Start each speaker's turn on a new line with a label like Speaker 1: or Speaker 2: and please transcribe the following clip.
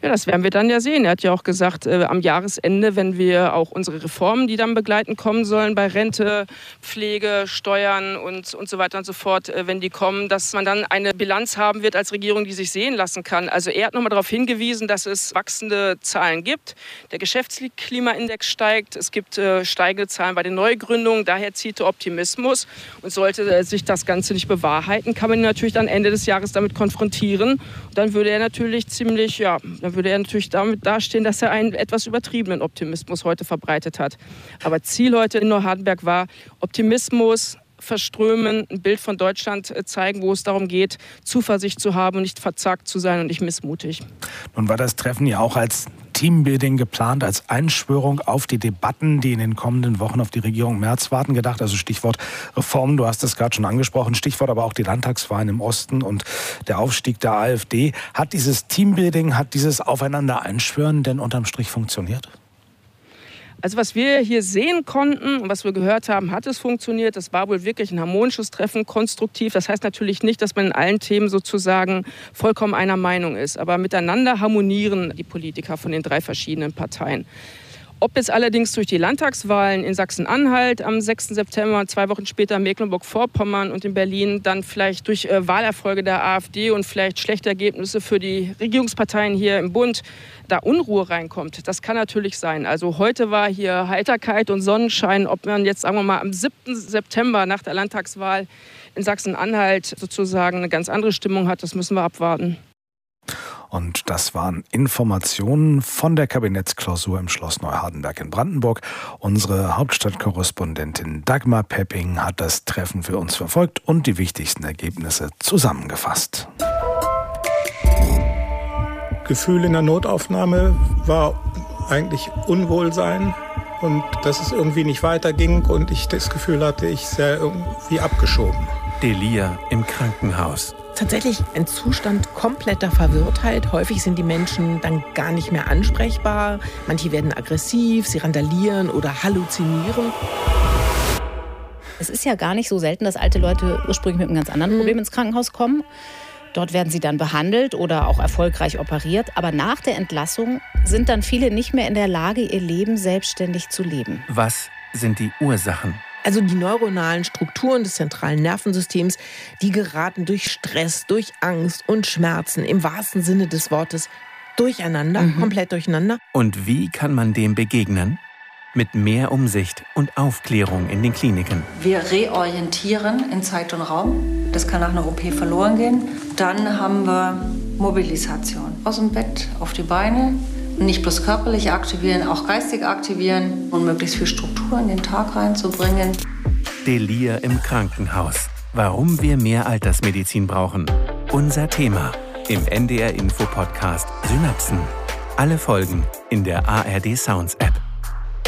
Speaker 1: Ja, das werden wir dann ja sehen. Er hat ja auch gesagt, am Jahresende, wenn wir auch unsere Reformen, die dann begleitend kommen sollen, bei Rente, Pflege, Steuern und so weiter und so fort, wenn die kommen, dass man dann eine Bilanz haben wird als Regierung, die sich sehen lassen kann. Also er hat nochmal darauf hingewiesen, dass es wachsende Zahlen gibt. Der Geschäftsklimaindex steigt, es gibt steigende Zahlen bei den Neugründungen, daher zieht der Optimismus. Und sollte sich das Ganze nicht bewahrheiten, kann man ihn natürlich dann Ende des Jahres damit konfrontieren. Und dann würde er natürlich damit dastehen, dass er einen etwas übertriebenen Optimismus heute verbreitet hat. Aber Ziel heute in Neuhardenberg war Optimismus verströmen, ein Bild von Deutschland zeigen, wo es darum geht, Zuversicht zu haben und nicht verzagt zu sein und nicht missmutig.
Speaker 2: Nun war das Treffen ja auch als Teambuilding geplant, als Einschwörung auf die Debatten, die in den kommenden Wochen auf die Regierung Merz warten, gedacht. Also Stichwort Reformen, du hast es gerade schon angesprochen, Stichwort aber auch die Landtagswahlen im Osten und der Aufstieg der AfD. Hat dieses Teambuilding, hat dieses Aufeinander-Einschwören denn unterm Strich funktioniert?
Speaker 1: Also was wir hier sehen konnten und was wir gehört haben, hat es funktioniert. Das war wohl wirklich ein harmonisches Treffen, konstruktiv. Das heißt natürlich nicht, dass man in allen Themen sozusagen vollkommen einer Meinung ist. Aber miteinander harmonieren die Politiker von den 3 verschiedenen Parteien. Ob es allerdings durch die Landtagswahlen in Sachsen-Anhalt am 6. September, 2 Wochen später Mecklenburg-Vorpommern und in Berlin, dann vielleicht durch Wahlerfolge der AfD und vielleicht schlechte Ergebnisse für die Regierungsparteien hier im Bund, da Unruhe reinkommt, das kann natürlich sein. Also heute war hier Heiterkeit und Sonnenschein. Ob man jetzt, sagen wir mal, am 7. September nach der Landtagswahl in Sachsen-Anhalt sozusagen eine ganz andere Stimmung hat, das müssen wir abwarten.
Speaker 2: Und das waren Informationen von der Kabinettsklausur im Schloss Neuhardenberg in Brandenburg. Unsere Hauptstadtkorrespondentin Dagmar Pepping hat das Treffen für uns verfolgt und die wichtigsten Ergebnisse zusammengefasst.
Speaker 3: Gefühl in der Notaufnahme war eigentlich Unwohlsein und dass es irgendwie nicht weiterging und ich das Gefühl hatte, ich sei irgendwie abgeschoben.
Speaker 4: Delia im Krankenhaus.
Speaker 5: Tatsächlich ein Zustand kompletter Verwirrtheit. Häufig sind die Menschen dann gar nicht mehr ansprechbar. Manche werden aggressiv, sie randalieren oder halluzinieren.
Speaker 6: Es ist ja gar nicht so selten, dass alte Leute ursprünglich mit einem ganz anderen Problem ins Krankenhaus kommen. Dort werden sie dann behandelt oder auch erfolgreich operiert. Aber nach der Entlassung sind dann viele nicht mehr in der Lage, ihr Leben selbstständig zu leben.
Speaker 4: Was sind die Ursachen?
Speaker 5: Also die neuronalen Strukturen des zentralen Nervensystems, die geraten durch Stress, durch Angst und Schmerzen im wahrsten Sinne des Wortes durcheinander, komplett durcheinander.
Speaker 4: Und wie kann man dem begegnen? Mit mehr Umsicht und Aufklärung in den Kliniken.
Speaker 7: Wir reorientieren in Zeit und Raum. Das kann nach einer OP verloren gehen. Dann haben wir Mobilisation. Aus dem Bett auf die Beine. Nicht bloß körperlich aktivieren, auch geistig aktivieren und möglichst viel Struktur in den Tag reinzubringen.
Speaker 4: Delia im Krankenhaus. Warum wir mehr Altersmedizin brauchen. Unser Thema im NDR Info Podcast Synapsen. Alle Folgen in der ARD Sounds App.